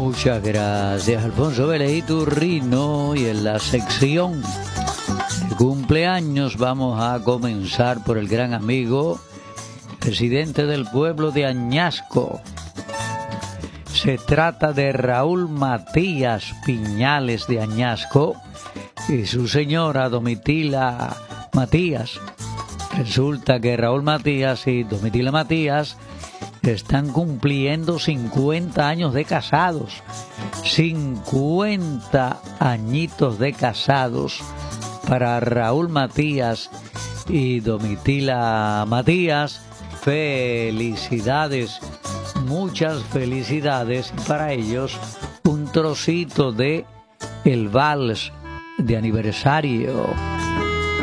Muchas gracias, Alfonso Vélez Iturrino. Y en la sección de cumpleaños vamos a comenzar por el gran amigo, presidente del pueblo de Añasco. Se trata de Raúl Matías Piñales de Añasco y su señora Domitila Matías. Resulta que Raúl Matías y Domitila Matías están cumpliendo 50 años de casados. 50 añitos de casados para Raúl Matías y Domitila Matías. Felicidades, muchas felicidades. Y para ellos un trocito de el vals de aniversario.